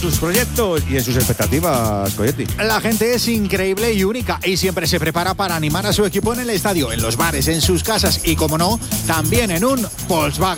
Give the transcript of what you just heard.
sus proyectos y en sus expectativas, Coyetti. La gente es increíble y única y siempre se prepara para animar a su equipo en el estadio, en los bares, en sus casas y, como no, también en un Volkswagen.